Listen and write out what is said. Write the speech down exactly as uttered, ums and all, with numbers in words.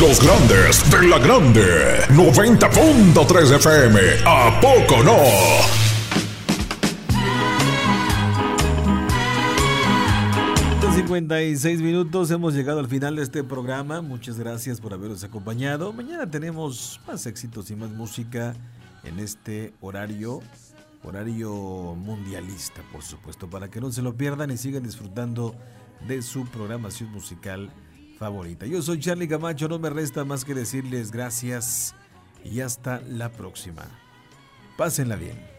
Los grandes de la grande. noventa punto tres F M. ¿A poco no? cincuenta y seis minutos, hemos llegado al final de este programa. Muchas gracias por habernos acompañado. Mañana tenemos más éxitos y más música en este horario, horario mundialista, por supuesto, para que no se lo pierdan y sigan disfrutando de su programación musical favorita. Yo soy Charly Camacho, no me resta más que decirles gracias y hasta la próxima. Pásenla bien.